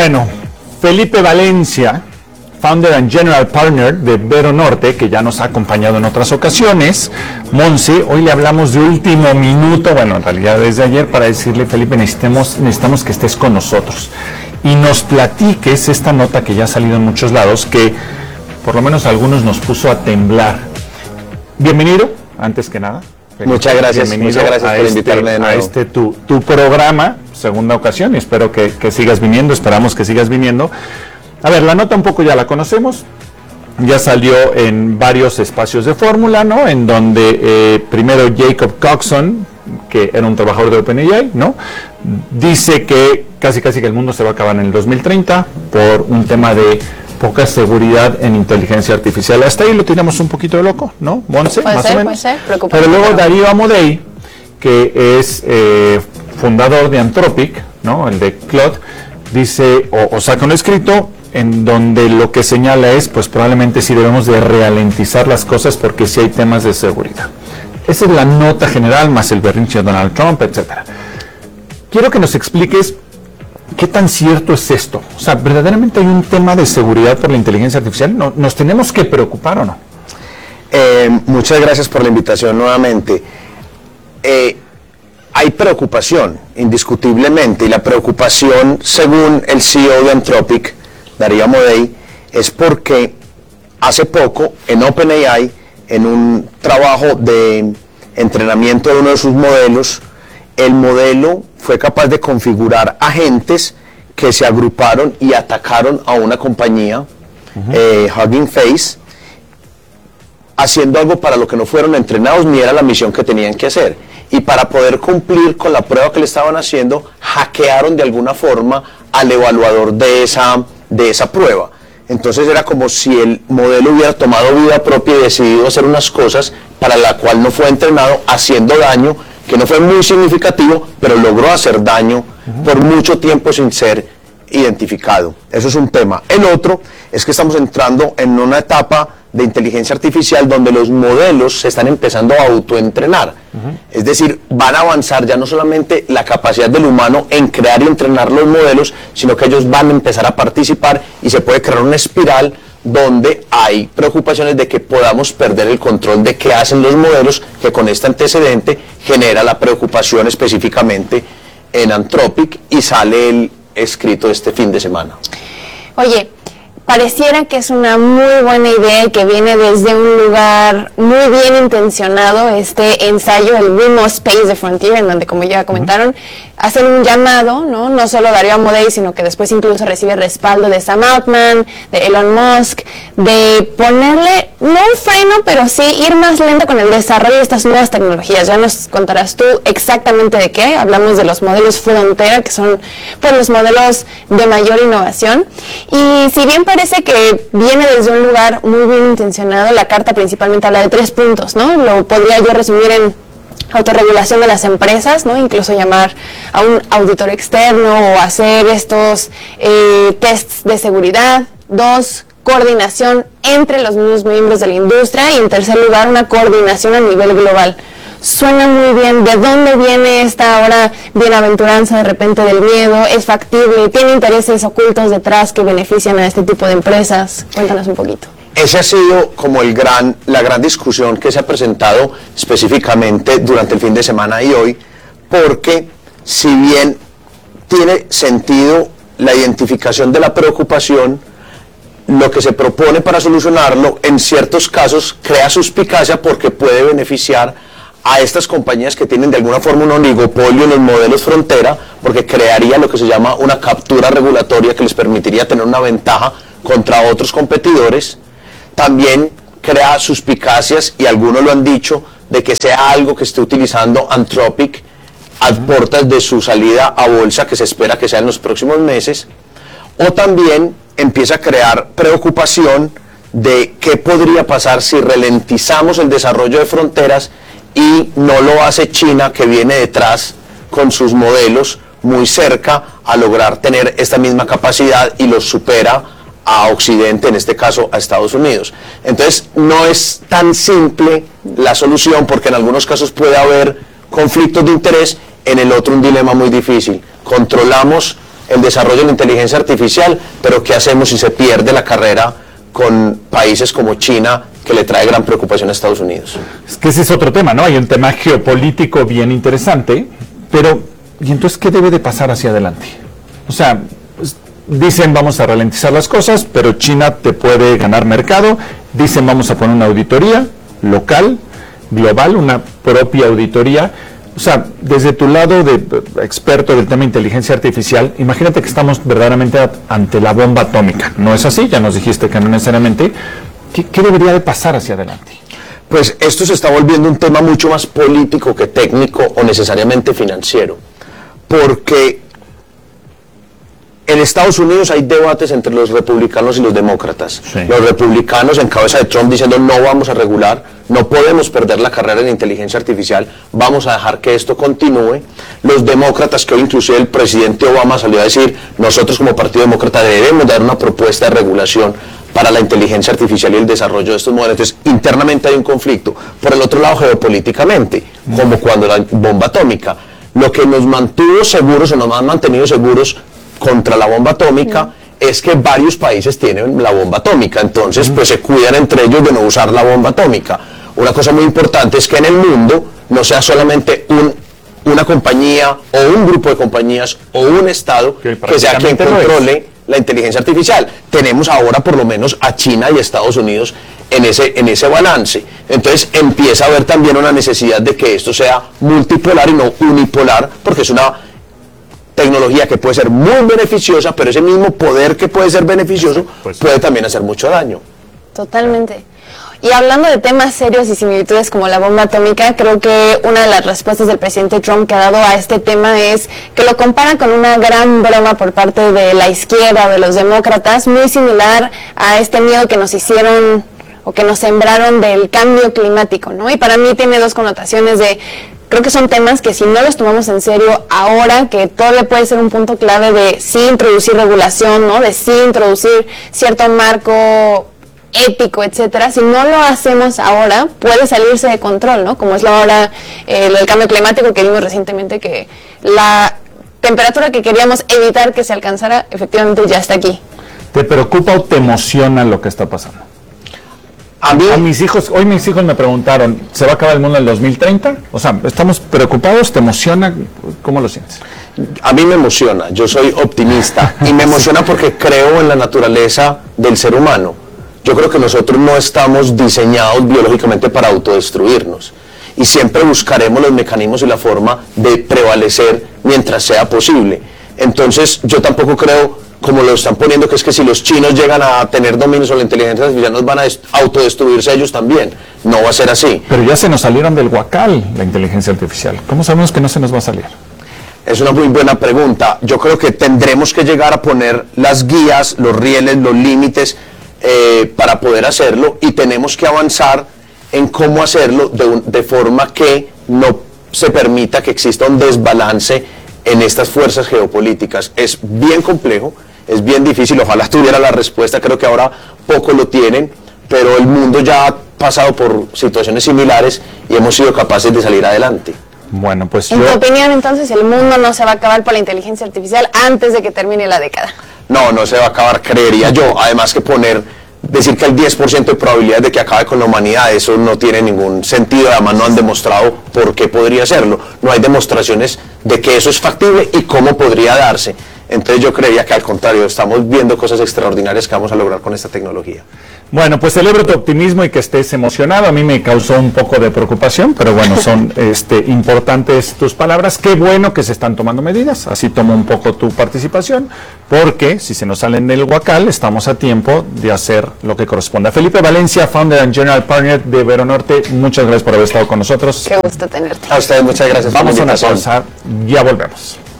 Bueno, Felipe Valencia, Founder and General Partner de Vero Norte, que ya nos ha acompañado en otras ocasiones. Monse, hoy le hablamos de último minuto, bueno, en realidad desde ayer, para decirle, Felipe, necesitamos que estés con nosotros y nos platiques esta nota que ya ha salido en muchos lados, que por lo menos a algunos nos puso a temblar. Bienvenido, antes que nada. Felipe, muchas gracias por invitarme de nuevo. A este tu programa, segunda ocasión, y espero que sigas viniendo, esperamos que sigas viniendo. A ver, la nota un poco ya la conocemos, ya salió en varios espacios de fórmula, ¿no? En donde primero Jacob Coxon, que era un trabajador de OpenAI, ¿no? Dice que casi que el mundo se va a acabar en el 2030 por un tema de poca seguridad en inteligencia artificial. Hasta ahí lo tiramos un poquito de loco, ¿no? Monse, más o menos. Puede ser, pero luego Darío Amodei, que es fundador de Anthropic, ¿no? El de Claude, dice, o saca un escrito en donde lo que señala es, pues probablemente sí debemos de ralentizar las cosas porque sí hay temas de seguridad. Esa es la nota general, más el berrinche de Donald Trump, etcétera. Quiero que nos expliques qué tan cierto es esto. O sea, ¿verdaderamente hay un tema de seguridad por la inteligencia artificial? ¿Nos tenemos que preocupar o no? Muchas gracias por la invitación nuevamente. Hay preocupación, indiscutiblemente, y la preocupación, según el CEO de Anthropic, Darío Amodei, es porque hace poco en OpenAI, en un trabajo de entrenamiento de uno de sus modelos, el modelo fue capaz de configurar agentes que se agruparon y atacaron a una compañía, Hugging Face, haciendo algo para lo que no fueron entrenados ni era la misión que tenían que hacer. Y para poder cumplir con la prueba que le estaban haciendo, hackearon de alguna forma al evaluador de esa prueba. Entonces era como si el modelo hubiera tomado vida propia y decidido hacer unas cosas para la cual no fue entrenado, haciendo daño, que no fue muy significativo, pero logró hacer daño por mucho tiempo sin ser identificado. Eso es un tema. El otro es que estamos entrando en una etapa de inteligencia artificial donde los modelos se están empezando a autoentrenar. Es decir, van a avanzar ya no solamente la capacidad del humano en crear y entrenar los modelos, sino que ellos van a empezar a participar y se puede crear una espiral donde hay preocupaciones de que podamos perder el control de qué hacen los modelos, que con este antecedente genera la preocupación específicamente en Anthropic, y sale el escrito este fin de semana. Oye, pareciera que es una muy buena idea y que viene desde un lugar muy bien intencionado, este ensayo, el We Must Pace the Frontier, en donde, como ya comentaron, hacen un llamado, no solo Darío Amodei, sino que después incluso recibe respaldo de Sam Altman, de Elon Musk, de ponerle, no un freno, pero sí ir más lento con el desarrollo de estas nuevas tecnologías. Ya nos contarás tú exactamente de qué. Hablamos de los modelos frontera, que son pues los modelos de mayor innovación. Y si bien parece que viene desde un lugar muy bien intencionado, la carta principalmente habla de 3 puntos, ¿no? Lo podría yo resumir en autorregulación de las empresas, ¿no? Incluso llamar a un auditor externo o hacer estos tests de seguridad. 2, coordinación entre los mismos miembros de la industria. Y en tercer lugar, una coordinación a nivel global. Suena muy bien. ¿De dónde viene esta ahora bienaventuranza de repente del miedo? ¿Es factible? ¿Tiene intereses ocultos detrás que benefician a este tipo de empresas? Cuéntanos un poquito. Ese ha sido como la gran discusión que se ha presentado específicamente durante el fin de semana y hoy, porque si bien tiene sentido la identificación de la preocupación, lo que se propone para solucionarlo en ciertos casos crea suspicacia porque puede beneficiar a estas compañías que tienen de alguna forma un oligopolio en los modelos frontera, porque crearía lo que se llama una captura regulatoria que les permitiría tener una ventaja contra otros competidores. También crea suspicacias, y algunos lo han dicho, de que sea algo que esté utilizando Anthropic a puertas de su salida a bolsa, que se espera que sea en los próximos meses. O también empieza a crear preocupación de qué podría pasar si ralentizamos el desarrollo de fronteras y no lo hace China, que viene detrás con sus modelos muy cerca a lograr tener esta misma capacidad y los supera a Occidente, en este caso a Estados Unidos. Entonces no es tan simple la solución, porque en algunos casos puede haber conflictos de interés, en el otro un dilema muy difícil. Controlamos el desarrollo de la inteligencia artificial, pero ¿qué hacemos si se pierde la carrera con países como China, que le trae gran preocupación a Estados Unidos? Es que ese es otro tema, ¿no? Hay un tema geopolítico bien interesante, pero ¿y entonces qué debe de pasar hacia adelante? O sea, pues, dicen vamos a ralentizar las cosas, pero China te puede ganar mercado, dicen vamos a poner una auditoría local, global, una propia auditoría. O sea, desde tu lado de experto del tema de inteligencia artificial, imagínate que estamos verdaderamente ante la bomba atómica. ¿No es así? Ya nos dijiste que no necesariamente. ¿Qué debería de pasar hacia adelante? Pues esto se está volviendo un tema mucho más político que técnico o necesariamente financiero, porque en Estados Unidos hay debates entre los republicanos y los demócratas. Sí. Los republicanos en cabeza de Trump diciendo no vamos a regular, no podemos perder la carrera en inteligencia artificial, vamos a dejar que esto continúe. Los demócratas, que hoy inclusive el presidente Obama salió a decir, nosotros como Partido Demócrata debemos dar una propuesta de regulación para la inteligencia artificial y el desarrollo de estos modelos. Entonces, internamente hay un conflicto. Por el otro lado, geopolíticamente, como cuando la bomba atómica, lo que nos mantuvo seguros o nos han mantenido seguros contra la bomba atómica es que varios países tienen la bomba atómica, entonces pues se cuidan entre ellos de no usar la bomba atómica. Una cosa muy importante es que en el mundo no sea solamente una compañía o un grupo de compañías o un estado que sea quien controle la inteligencia artificial. Tenemos ahora por lo menos a China y Estados Unidos en ese balance. Entonces empieza a haber también una necesidad de que esto sea multipolar y no unipolar, porque es una tecnología que puede ser muy beneficiosa, pero ese mismo poder que puede ser beneficioso puede también hacer mucho daño. Totalmente. Y hablando de temas serios y similitudes como la bomba atómica, creo que una de las respuestas del presidente Trump que ha dado a este tema es que lo compara con una gran broma por parte de la izquierda, de los demócratas, muy similar a este miedo que nos hicieron o que nos sembraron del cambio climático, ¿no? Y para mí tiene dos connotaciones de... Creo que son temas que si no los tomamos en serio ahora, que todavía puede ser un punto clave de sí introducir regulación, ¿no? De sí introducir cierto marco ético, etcétera. Si no lo hacemos ahora, puede salirse de control, ¿no? Como es ahora el cambio climático que vimos recientemente, que la temperatura que queríamos evitar que se alcanzara, efectivamente ya está aquí. ¿Te preocupa o te emociona lo que está pasando? A mí, hoy mis hijos me preguntaron, ¿se va a acabar el mundo en el 2030? O sea, ¿estamos preocupados? ¿Te emociona? ¿Cómo lo sientes? A mí me emociona, yo soy optimista y me emociona porque creo en la naturaleza del ser humano. Yo creo que nosotros no estamos diseñados biológicamente para autodestruirnos y siempre buscaremos los mecanismos y la forma de prevalecer mientras sea posible. Entonces yo tampoco creo, como lo están poniendo, que es que si los chinos llegan a tener dominio sobre la inteligencia artificial nos van a autodestruirse ellos también. No va a ser así. Pero ya se nos salieron del huacal la inteligencia artificial. ¿Cómo sabemos que no se nos va a salir? Es una muy buena pregunta. Yo creo que tendremos que llegar a poner las guías, los rieles, los límites para poder hacerlo, y tenemos que avanzar en cómo hacerlo de forma que no se permita que exista un desbalance en estas fuerzas geopolíticas. Es bien complejo, es bien difícil, ojalá tuviera la respuesta, creo que ahora poco lo tienen, pero el mundo ya ha pasado por situaciones similares y hemos sido capaces de salir adelante. Bueno, pues en tu opinión, entonces, el mundo no se va a acabar por la inteligencia artificial antes de que termine la década. No se va a acabar, creería yo. Además que decir que hay 10% de probabilidades de que acabe con la humanidad, eso no tiene ningún sentido. Además no han demostrado por qué podría serlo. No hay demostraciones de que eso es factible y cómo podría darse. Entonces yo creería que al contrario, estamos viendo cosas extraordinarias que vamos a lograr con esta tecnología. Bueno, pues celebro tu optimismo y que estés emocionado. A mí me causó un poco de preocupación, pero bueno, son importantes tus palabras. Qué bueno que se están tomando medidas. Así tomo un poco tu participación, porque si se nos salen del huacal, estamos a tiempo de hacer lo que corresponda. Felipe Valencia, Founder and General Partner de Veronorte, muchas gracias por haber estado con nosotros. Qué gusto tenerte. A ustedes muchas gracias. Vamos a una pausa, ya volvemos.